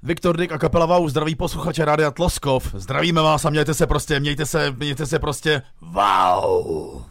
Viktor Dyk a kapela Wow zdraví posluchače Rádia Tloskov. Zdravíme vás a mějte se prostě wow.